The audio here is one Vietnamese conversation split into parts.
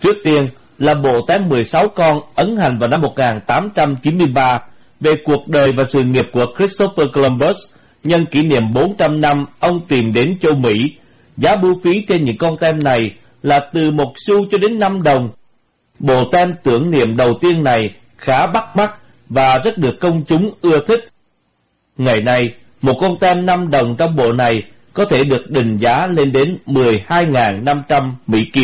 Trước tiên là bộ tem 16 con ấn hành vào năm 1893 về cuộc đời và sự nghiệp của Christopher Columbus nhân kỷ niệm 400 năm ông tìm đến châu Mỹ. Giá bưu phí trên những con tem này là từ 1 xu cho đến 5 đồng. Bộ tem tưởng niệm đầu tiên này khá bắt mắt và rất được công chúng ưa thích. Ngày nay, một con tem 5 đồng trong bộ này có thể được định giá lên đến 12.500 Mỹ Kim.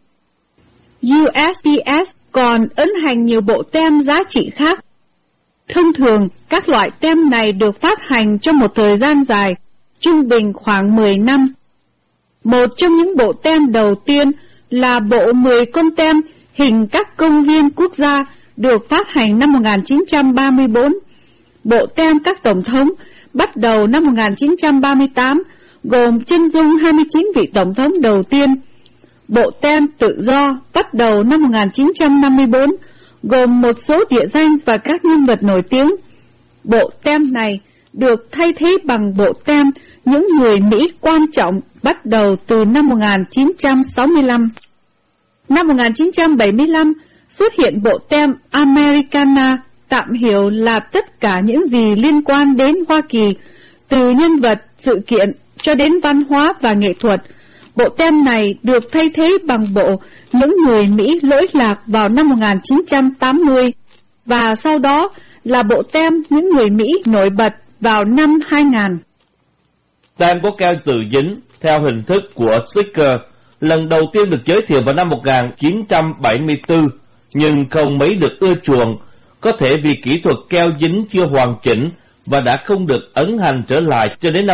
USPS còn ấn hành nhiều bộ tem giá trị khác. Thông thường, các loại tem này được phát hành trong một thời gian dài, trung bình khoảng 10 năm. Một trong những bộ tem đầu tiên là bộ 10 con tem hình các công viên quốc gia được phát hành năm 1934. Bộ tem các tổng thống bắt đầu năm 1938, gồm chân dung 29 vị tổng thống đầu tiên. Bộ tem tự do bắt đầu năm 1954, gồm một số địa danh và các nhân vật nổi tiếng. Bộ tem này được thay thế bằng bộ tem những người Mỹ quan trọng bắt đầu từ năm 1965. Năm 1975 xuất hiện bộ tem Americana, tạm hiểu là tất cả những gì liên quan đến Hoa Kỳ, từ nhân vật, sự kiện cho đến văn hóa và nghệ thuật. Bộ tem này được thay thế bằng bộ những người Mỹ lỗi lạc vào năm 1980 và sau đó là bộ tem những người Mỹ nổi bật vào năm 2000. Tem có keo tự dính theo hình thức của sticker lần đầu tiên được giới thiệu vào năm 1974 nhưng không mấy được ưa chuộng, có thể vì kỹ thuật keo dính chưa hoàn chỉnh và đã không được ấn hành trở lại cho đến năm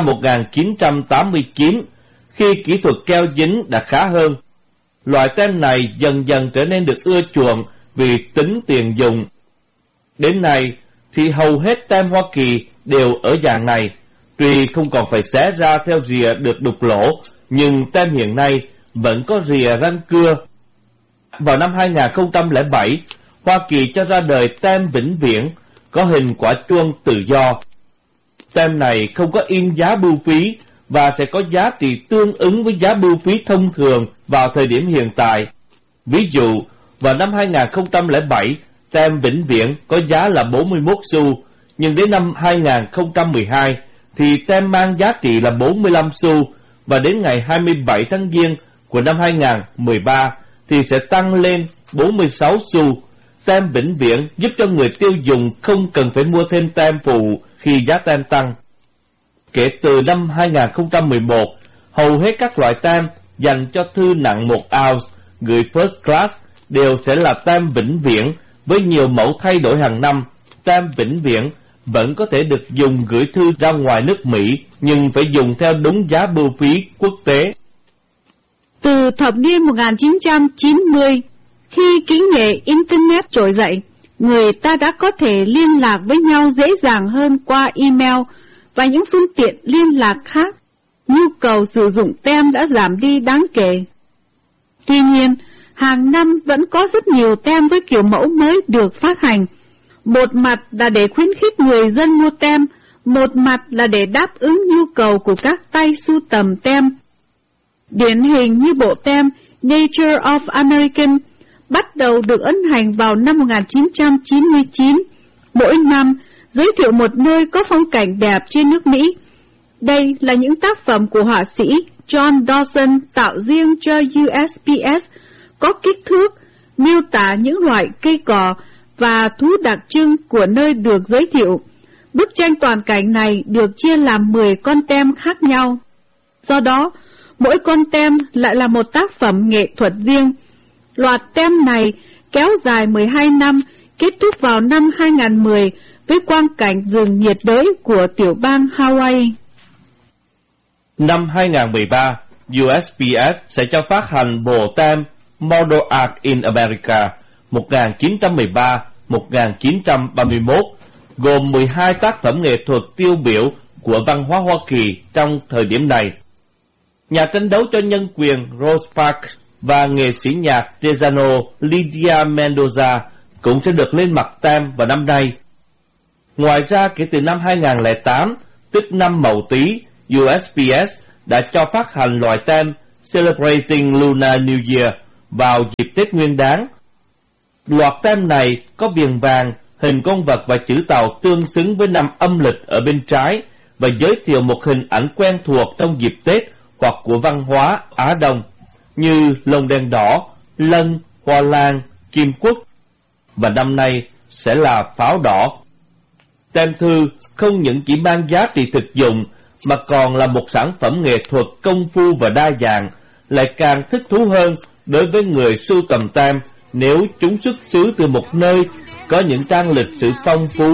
1989 khi kỹ thuật keo dính đã khá hơn. Loại tem này dần dần trở nên được ưa chuộng vì tính tiền dụng. Đến nay thì hầu hết tem Hoa Kỳ đều ở dạng này, tuy không còn phải xé ra theo rìa được đục lỗ, nhưng tem hiện nay vẫn có rìa răng cưa. Vào năm 2007, Hoa Kỳ cho ra đời tem vĩnh viễn có hình quả chuông tự do. Tem này không có in giá bưu phí và sẽ có giá trị tương ứng với giá bưu phí thông thường vào thời điểm hiện tại. Ví dụ, vào năm 2007, tem vĩnh viễn có giá là 41 xu, nhưng đến năm 2012 thì tem mang giá trị là 45 xu, và đến ngày 27 tháng Giêng của năm 2013 thì sẽ tăng lên 46 xu. Tem vĩnh viễn giúp cho người tiêu dùng không cần phải mua thêm tem phụ khi giá tem tăng. Kể từ năm 2011, hầu hết các loại tem dành cho thư nặng 1 ounce gửi first class đều sẽ là tem vĩnh viễn với nhiều mẫu thay đổi hàng năm. Tem vĩnh viễn vẫn có thể được dùng gửi thư ra ngoài nước Mỹ, nhưng phải dùng theo đúng giá bưu phí quốc tế. Từ thập niên 1990, khi kỹ nghệ Internet trỗi dậy, người ta đã có thể liên lạc với nhau dễ dàng hơn qua email và những phương tiện liên lạc khác. Nhu cầu sử dụng tem đã giảm đi đáng kể. Tuy nhiên, hàng năm vẫn có rất nhiều tem với kiểu mẫu mới được phát hành. Một mặt là để khuyến khích người dân mua tem, một mặt là để đáp ứng nhu cầu của các tay sưu tầm tem. Điển hình như bộ tem Nature of American bắt đầu được ấn hành vào năm 1999. Mỗi năm giới thiệu một nơi có phong cảnh đẹp trên nước Mỹ. Đây là những tác phẩm của họa sĩ John Dawson tạo riêng cho USPS, có kích thước, miêu tả những loại cây cỏ và thú đặc trưng của nơi được giới thiệu. Bức tranh toàn cảnh này được chia làm 10 con tem khác nhau. Do đó, mỗi con tem lại là một tác phẩm nghệ thuật riêng. Loạt tem này kéo dài 12 năm, kết thúc vào năm 2010 với quang cảnh rừng nhiệt đới của tiểu bang Hawaii. Năm 2013, USPS sẽ cho phát hành bộ tem Model Art in America 1913-1931, gồm 12 tác phẩm nghệ thuật tiêu biểu của văn hóa Hoa Kỳ trong thời điểm này. Nhà tranh đấu cho nhân quyền Rosa Parks và nghệ sĩ nhạc Tiziano Lydia Mendoza cũng sẽ được lên mặt tem vào năm nay. Ngoài ra, kể từ năm 2008, tức năm Mậu Tý, USPS đã cho phát hành loại tem Celebrating Lunar New Year vào dịp Tết Nguyên Đán. Loạt tem này có viền vàng, hình con vật và chữ Tàu tương xứng với năm âm lịch ở bên trái và giới thiệu một hình ảnh quen thuộc trong dịp Tết hoặc của văn hóa Á Đông như lồng đèn đỏ, lân, hoa lan, kim quất, và năm nay sẽ là pháo đỏ. Tem thư không những chỉ mang giá trị thực dụng mà còn là một sản phẩm nghệ thuật công phu và đa dạng, lại càng thích thú hơn đối với người sưu tầm tem nếu chúng xuất xứ từ một nơi có những trang lịch sử phong phú